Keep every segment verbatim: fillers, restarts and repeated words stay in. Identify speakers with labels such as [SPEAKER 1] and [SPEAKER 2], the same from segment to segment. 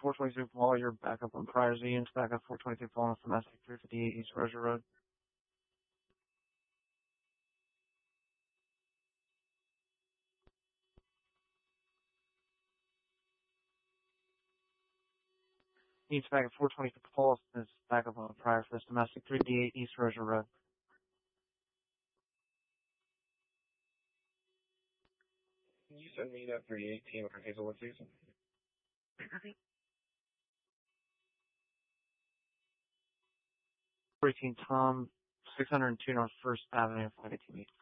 [SPEAKER 1] four twenty-two Paul, you're back up on Prior Z, and back up four twenty-two Paul, domestic three fifty-eight East Rozier Road. Needs back at four twenty-two Paul, is back up on Prior for this domestic three fifty-eight East Rozier Road.
[SPEAKER 2] Can you send me that thirty-eight team for Hazelwood, please?
[SPEAKER 3] Copy.
[SPEAKER 1] fourteen Tom, six oh two North First Avenue, five eighteen East.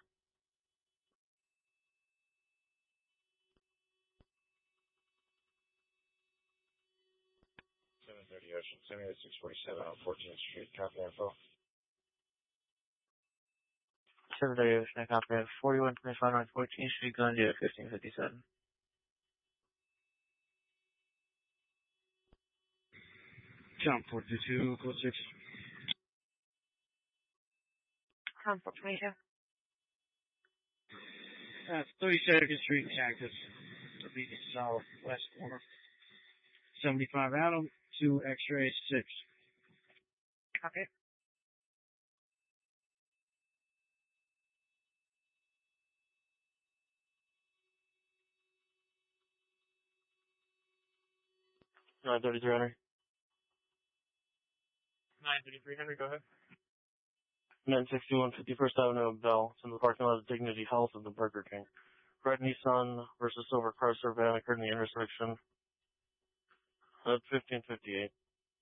[SPEAKER 2] seven thirty Ocean, send me the six forty-seven on fourteenth Street, copy info.
[SPEAKER 1] seven thirty Ocean, copy. forty-one twenty-five North fourteenth Street, Glendale, fifteen fifty-seven.
[SPEAKER 2] Jump four two two, code six.
[SPEAKER 3] Tom four twenty-two.
[SPEAKER 4] That's thirty-second Street, Cactus. It'll be the southwest corner. seventy-five Adam, two X-ray six.
[SPEAKER 3] Copy.
[SPEAKER 1] nine thirty-three Henry.
[SPEAKER 5] nine thirty-three Henry, go ahead.
[SPEAKER 1] nine sixty-one fifty-first Avenue of Bell. It's in the parking lot of Dignity Health of the Burger King. Red Nissan versus silver Chrysler van occurred in the intersection at fifteen fifty-eight.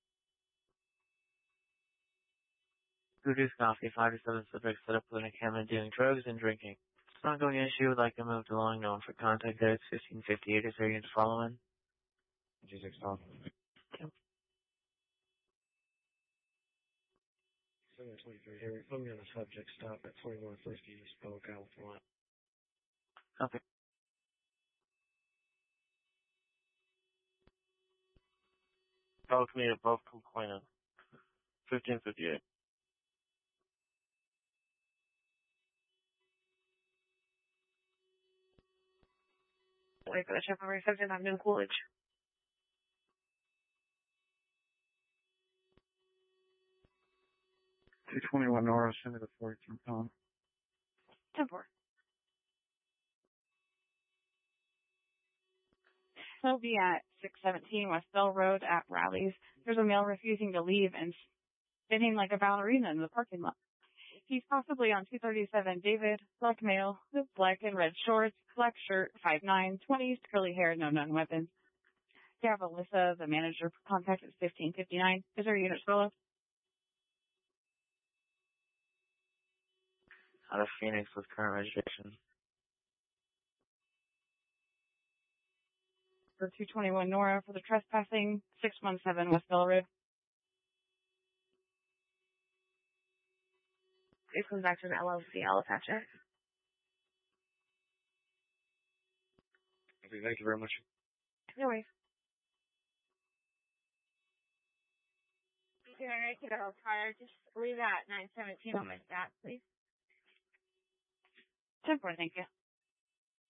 [SPEAKER 1] Goose Coffee, five to seven subjects set up with an camera dealing drugs and drinking. It's an ongoing issue. Would like to move along. No one for contact there. It's fifteen fifty-eight. Is there units following?
[SPEAKER 2] G six Tom.
[SPEAKER 1] Okay.
[SPEAKER 4] seven twenty-three Henry, put me on the subject stop at twenty-one fifty East Bell, California.
[SPEAKER 1] Okay. Balcony above complainant. fifteen fifty-eight.
[SPEAKER 3] Wait for the check over seventeen Avenue, Coolidge.
[SPEAKER 1] two twenty-one Norris, into the fourteen Tom.
[SPEAKER 3] ten four. He'll be at six seventeen West Bell Road at Rallies. There's a male refusing to leave and spinning like a ballerina in the parking lot. He's possibly on two thirty-seven David, black male, with black and red shorts, black shirt, five nine, twenties, curly hair, no known weapons. You have Alyssa, the manager, contact is fifteen fifty-nine. Is there units follow?
[SPEAKER 1] Out of Phoenix with current registration.
[SPEAKER 3] For two twenty-one Nora for the trespassing, six one seven West Bell Road. It comes back to an L L C. I'll attach it.
[SPEAKER 2] Okay, thank you very much.
[SPEAKER 3] No worries. Okay, all right, to go. Tyler, just leave that nine seventeen on my stat, please. ten four, thank you.